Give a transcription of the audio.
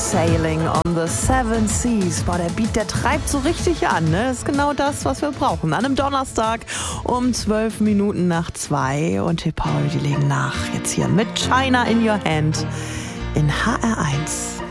Sailing on the Seven Seas. Boah, der Beat, der treibt so richtig an, ne? Das ist genau das, was wir brauchen. An einem Donnerstag um 12 Minuten nach 2. Und Hey Paul, die legen nach. Jetzt hier mit China in Your Hand in HR1.